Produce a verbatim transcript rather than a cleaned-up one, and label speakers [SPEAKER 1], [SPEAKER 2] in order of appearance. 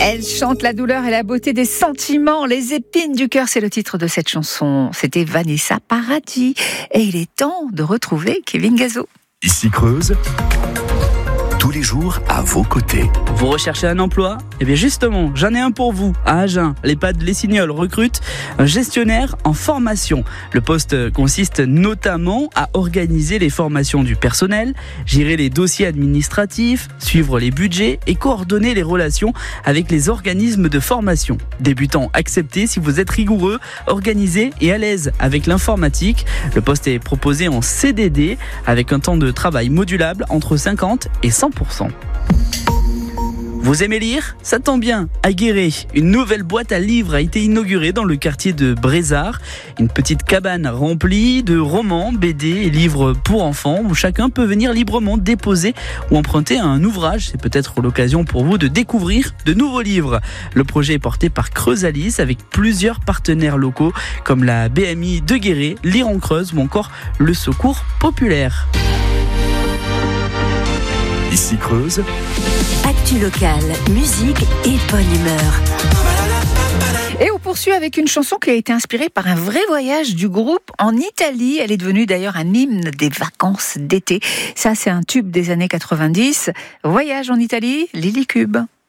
[SPEAKER 1] Elle chante la douleur et la beauté des sentiments, les épines du cœur, c'est le titre de cette chanson. C'était Vanessa Paradis. Et il est temps de retrouver Kevin Gazo.
[SPEAKER 2] Ici Creuse, tous les jours à vos côtés.
[SPEAKER 3] Vous recherchez un emploi ? Eh bien justement, j'en ai un pour vous. À Agen, l'EHPAD Les Signoles recrute un gestionnaire en formation. Le poste consiste notamment à organiser les formations du personnel, gérer les dossiers administratifs, suivre les budgets et coordonner les relations avec les organismes de formation. Débutant accepté si vous êtes rigoureux, organisé et à l'aise avec l'informatique. Le poste est proposé en C D D avec un temps de travail modulable entre cinquante et cent pour cent. Vous aimez lire ? Ça tombe bien, à Guéret, une nouvelle boîte à livres a été inaugurée dans le quartier de Brézard. Une petite cabane remplie de romans, B D et livres pour enfants où chacun peut venir librement déposer ou emprunter un ouvrage. C'est peut-être l'occasion pour vous de découvrir de nouveaux livres. Le projet est porté par Creusalis avec plusieurs partenaires locaux comme la B M I de Guéret, Lire en Creuse ou encore le Secours Populaire.
[SPEAKER 2] Ici Creuse,
[SPEAKER 4] actu locale, musique et bonne humeur.
[SPEAKER 1] Et on poursuit avec une chanson qui a été inspirée par un vrai voyage du groupe en Italie. Elle est devenue d'ailleurs un hymne des vacances d'été. Ça, c'est un tube des années quatre-vingt-dix. Voyage en Italie, Lily Cube.